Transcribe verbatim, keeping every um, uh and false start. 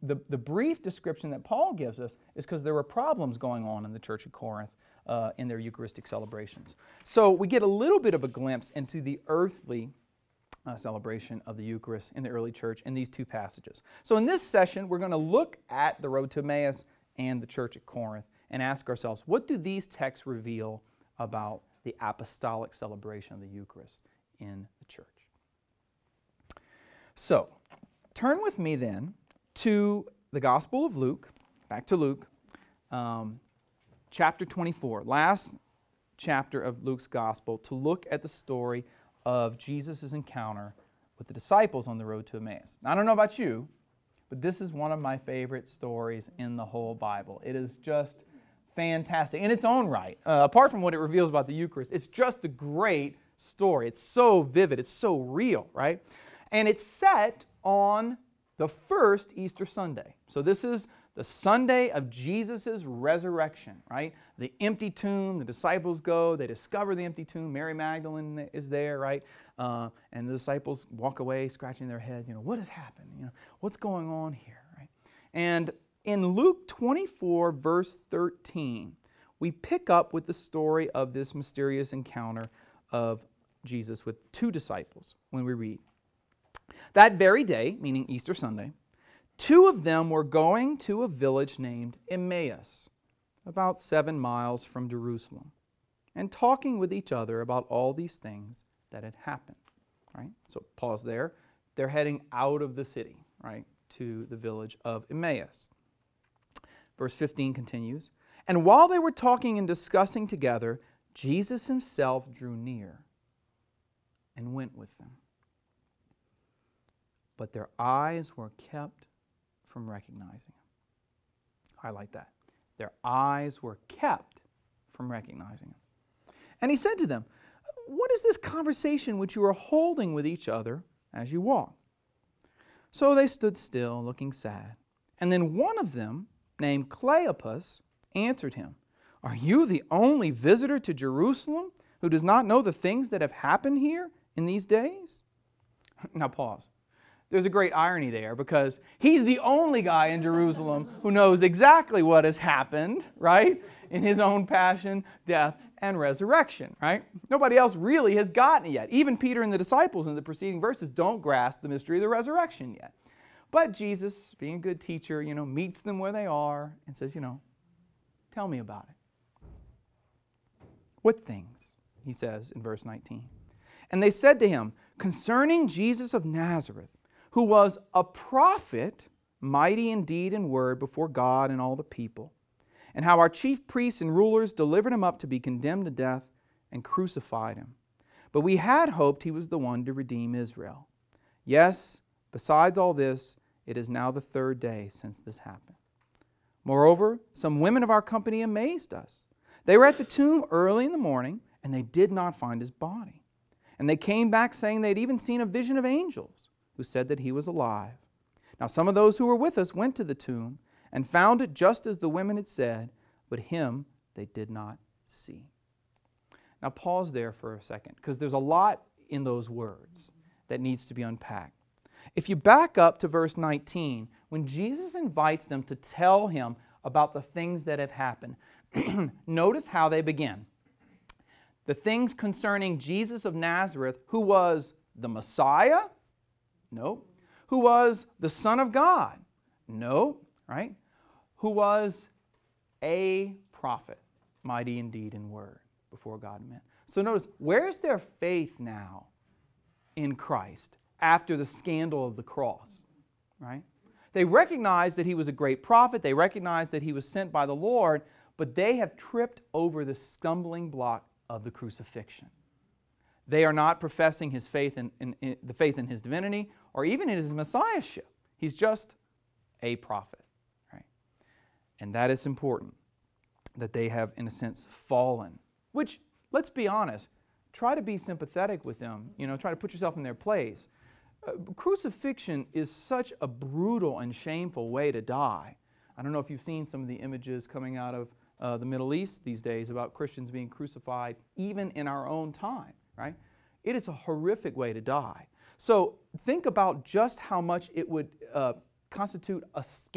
the, the brief description that Paul gives us is because there were problems going on in the church of Corinth uh, in their Eucharistic celebrations. So we get a little bit of a glimpse into the earthly uh, celebration of the Eucharist in the early church in these two passages. So in this session, we're going to look at the road to Emmaus and the church at Corinth and ask ourselves, what do these texts reveal about the apostolic celebration of the Eucharist in the church? So, turn with me then to the Gospel of Luke, back to Luke, um, chapter twenty-four, last chapter of Luke's Gospel, to look at the story of Jesus' encounter with the disciples on the road to Emmaus. Now, I don't know about you, but this is one of my favorite stories in the whole Bible. It is just fantastic in its own right. Uh, apart from what it reveals about the Eucharist, it's just a great story. It's so vivid, it's so real, right? And it's set on the first Easter Sunday. So this is the Sunday of Jesus' resurrection, right? The empty tomb, the disciples go, they discover the empty tomb. Mary Magdalene is there, right? Uh, and the disciples walk away scratching their heads. You know, what has happened? You know, what's going on here, right? And in Luke twenty-four, verse thirteen, we pick up with the story of this mysterious encounter of Jesus with two disciples when we read. That very day, meaning Easter Sunday, two of them were going to a village named Emmaus, about seven miles from Jerusalem, and talking with each other about all these things that had happened. Right? So pause there. They're heading out of the city, right, to the village of Emmaus. Verse fifteen continues, and while they were talking and discussing together, Jesus himself drew near and went with them. But their eyes were kept from recognizing him. Highlight that. Their eyes were kept from recognizing him. And he said to them, what is this conversation which you are holding with each other as you walk? So they stood still, looking sad. And then one of them, named Cleopas, answered him, are you the only visitor to Jerusalem who does not know the things that have happened here in these days? Now pause. There's a great irony there because he's the only guy in Jerusalem who knows exactly what has happened, right? In his own passion, death, and resurrection, right? Nobody else really has gotten it yet. Even Peter and the disciples in the preceding verses don't grasp the mystery of the resurrection yet. But Jesus, being a good teacher, you know, meets them where they are and says, you know, tell me about it. What things? He says in verse nineteen. And they said to him, concerning Jesus of Nazareth, who was a prophet, mighty in deed and word before God and all the people, and how our chief priests and rulers delivered him up to be condemned to death and crucified him. But we had hoped he was the one to redeem Israel. Yes, besides all this, it is now the third day since this happened. Moreover, some women of our company amazed us. They were at the tomb early in the morning, and they did not find his body. And they came back saying they had even seen a vision of angels who said that he was alive. Now some of those who were with us went to the tomb and found it just as the women had said, but him they did not see. Now pause there for a second, because there's a lot in those words that needs to be unpacked. If you back up to verse nineteen, when Jesus invites them to tell him about the things that have happened, notice how they begin. The things concerning Jesus of Nazareth, who was the Messiah? No. Who was the Son of God? No. Right? Who was a prophet, mighty in deed and word before God and men. So notice, where's their faith now in Christ after the scandal of the cross? Right? They recognize that he was a great prophet. They recognize that he was sent by the Lord, but they have tripped over the stumbling block of the crucifixion. They are not professing his faith in, in, in the faith in his divinity or even in his messiahship. He's just a prophet, right? And that is important, that they have, in a sense, fallen. Which, let's be honest, try to be sympathetic with them. You know, try to put yourself in their place. Uh, crucifixion is such a brutal and shameful way to die. I don't know if you've seen some of the images coming out of uh, the Middle East these days about Christians being crucified, even in our own time, right? It is a horrific way to die. So think about just how much it would uh, constitute a scandal